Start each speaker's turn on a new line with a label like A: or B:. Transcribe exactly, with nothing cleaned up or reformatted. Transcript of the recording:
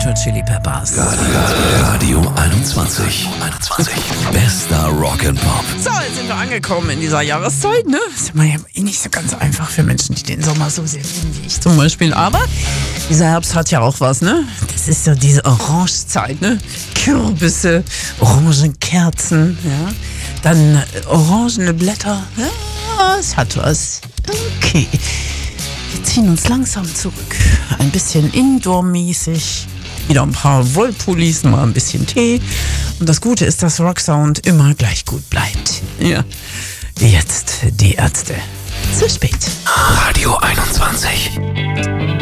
A: Red Hot Chili Peppers.
B: Radio einundzwanzig. einundzwanzig. Bester Rock and Pop.
A: So, jetzt sind wir angekommen in dieser Jahreszeit, ne? Ist immer ja eh nicht so ganz einfach für Menschen, die den Sommer so sehr lieben wie ich zum Beispiel. Aber dieser Herbst hat ja auch was, ne? Das ist so diese Orangezeit, ne? Kürbisse, Orangenkerzen, ja? Dann äh, orangene Blätter. Ja, es hat was. Okay. Wir ziehen uns langsam zurück. Ein bisschen Indoor-mäßig. Wieder ein paar Wollpullis, mal ein bisschen Tee. Und das Gute ist, dass Rocksound immer gleich gut bleibt. Ja. Jetzt die Ärzte. Zu spät.
B: Radio einundzwanzig.